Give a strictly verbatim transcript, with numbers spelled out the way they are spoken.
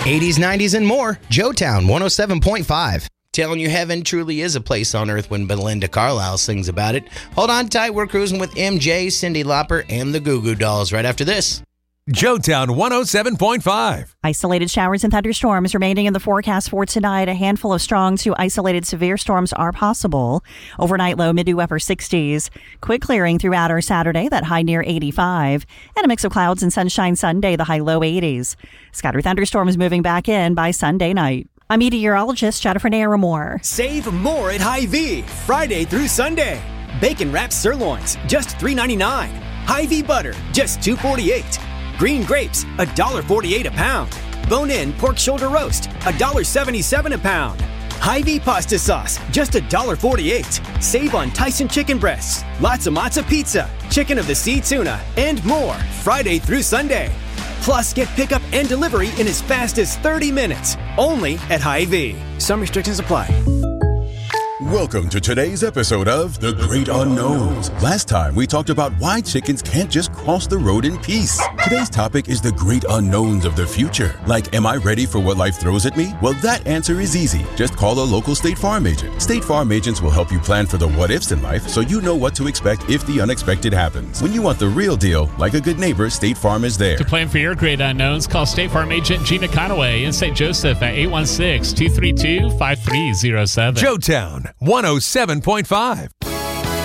eighties, nineties, and more. Joetown one oh seven point five. Telling you heaven truly is a place on earth when Belinda Carlisle sings about it. Hold on tight. We're cruising with M J, Cyndi Lauper, and the Goo Goo Dolls right after this. Joetown one oh seven point five. Isolated showers and thunderstorms remaining in the forecast for tonight. A handful of strong to isolated severe storms are possible. Overnight low mid to upper sixties. Quick clearing throughout our Saturday, that high near eighty-five. And a mix of clouds and sunshine Sunday, the high low eighties. Scattered thunderstorms moving back in by Sunday night. I'm meteorologist Jennifer Naramore. Save more at Hy-Vee, Friday through Sunday. Bacon wrapped sirloins, just three dollars and ninety-nine cents. Hy-Vee butter, just two dollars and forty-eight cents. Green grapes, one dollar and forty-eight cents a pound. Bone-in pork shoulder roast, one dollar and seventy-seven cents a pound. Hy-Vee pasta sauce, just one dollar and forty-eight cents. Save on Tyson chicken breasts, lots of matzo pizza, chicken of the sea tuna, and more, Friday through Sunday. Plus, get pickup and delivery in as fast as thirty minutes, only at Hy-Vee. Some restrictions apply. Welcome to today's episode of The Great Unknowns. Last time we talked about why chickens can't just cross the road in peace. Today's topic is the great unknowns of the future. Like, am I ready for what life throws at me? Well, that answer is easy. Just call a local State Farm agent. State Farm agents will help you plan for the what-ifs in life so you know what to expect if the unexpected happens. When you want the real deal, like a good neighbor, State Farm is there. To plan for your great unknowns, call State Farm agent Gina Conaway in Saint Joseph at eight one six, two three two, five three zero seven. Joetown one oh seven point five.